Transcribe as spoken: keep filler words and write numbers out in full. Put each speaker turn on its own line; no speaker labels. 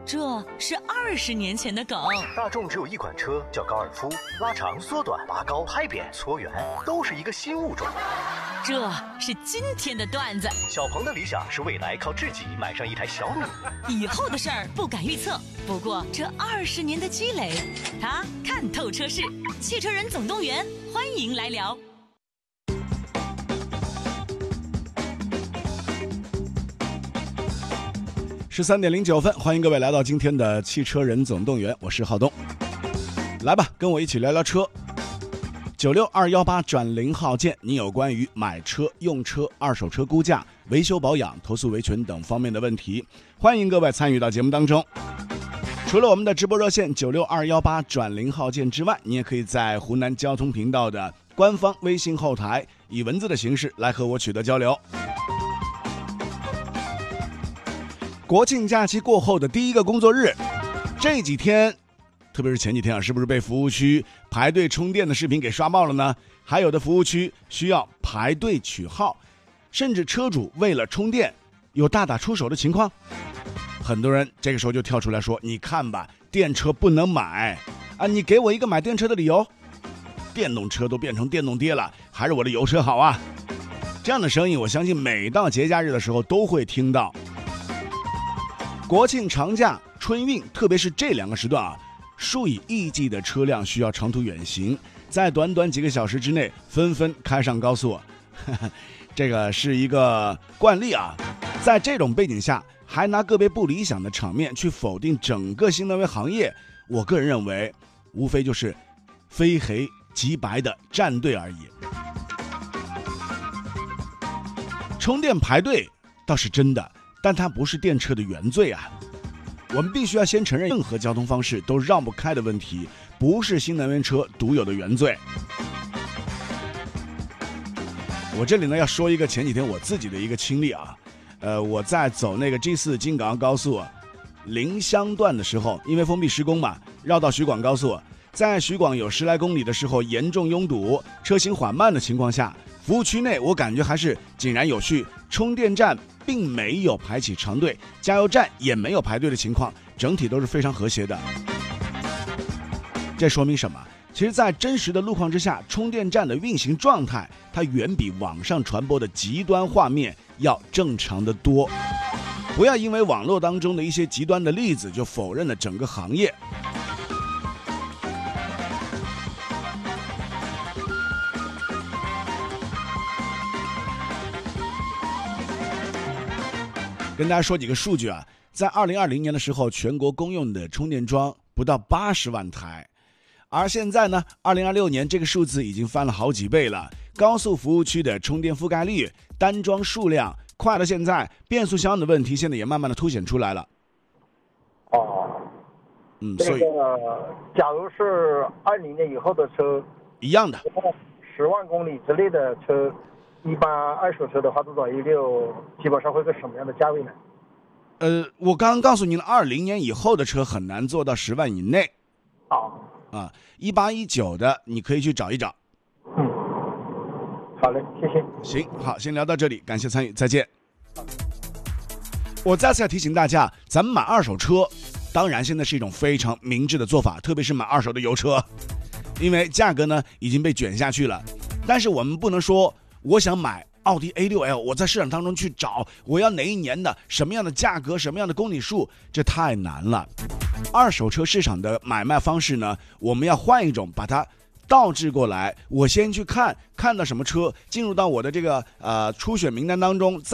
这是二十年前的梗。
大众只有一款车叫高尔夫，拉长、缩短、拔高、拍扁、搓圆，都是一个新物种。
这是今天的段子。
小鹏的理想是未来靠自己买上一台小米。
以后的事儿不敢预测，不过这二十年的积累，他看透车市。汽车人总动员，欢迎来聊。
十三点零九分，欢迎各位来到今天的汽车人总动员，我是浩东。来吧，跟我一起聊聊车。九六二幺八转零号键，你有关于买车、用车、二手车估价、维修保养、投诉维权等方面的问题，欢迎各位参与到节目当中。除了我们的直播热线九六二幺八转零号键之外，你也可以在湖南交通频道的官方微信后台以文字的形式来和我取得交流。国庆假期过后的第一个工作日，这几天特别是前几天啊，是不是被服务区排队充电的视频给刷爆了呢？还有的服务区需要排队取号，甚至车主为了充电有大打出手的情况。很多人这个时候就跳出来说，你看吧，电车不能买啊，你给我一个买电车的理由。电动车都变成电动爹了，还是我的油车好啊。这样的声音我相信每到节假日的时候都会听到。国庆长假、春运，特别是这两个时段啊，数以亿计的车辆需要长途远行，在短短几个小时之内纷纷开上高速，呵呵，这个是一个惯例啊。在这种背景下，还拿个别不理想的场面去否定整个新能源行业，我个人认为，无非就是非黑即白的站队而已。充电排队倒是真的，但它不是电车的原罪啊！我们必须要先承认，任何交通方式都绕不开的问题，不是新能源车独有的原罪。我这里呢要说一个前几天我自己的一个经历啊，呃，我在走那个 G 四 京港澳高速临湘段的时候，因为封闭施工嘛，绕到徐广高速，在徐广有十来公里的时候严重拥堵，车行缓慢的情况下，服务区内我感觉还是井然有序，充电站并没有排起长队，加油站也没有排队的情况，整体都是非常和谐的。这说明什么？其实在真实的路况之下，充电站的运行状态它远比网上传播的极端画面要正常的多。不要因为网络当中的一些极端的例子就否认了整个行业。跟大家说几个数据啊，在二零二零年的时候，全国公用的充电桩不到八十万台，而现在呢，二零二六年这个数字已经翻了好几倍了。高速服务区的充电覆盖率、单桩数量快到现在，变速箱的问题现在也慢慢的凸显出来了。
哦，
嗯，
这
所以
个假如是二零年以后的车，
一样的，
十万公里之内的车。一般二手车的话，至少一六，基本上会个什么样的价位呢？
呃，我刚刚告诉您了，二零年以后的车很难做到十万以内。
好，
啊，一八一九的你可以去找一找。
嗯，好嘞，谢谢。
行，好，先聊到这里，感谢参与，再见。我再次要提醒大家，咱们买二手车，当然现在是一种非常明智的做法，特别是买二手的油车，因为价格呢已经被卷下去了。但是我们不能说，我想买奥迪 A 六 L， 我在市场当中去找我要哪一年的什么样的价格什么样的公里数，这太难了。二手车市场的买卖方式呢，我们要换一种，把它倒置过来。我先去看看到什么车进入到我的这个呃初选名单当中，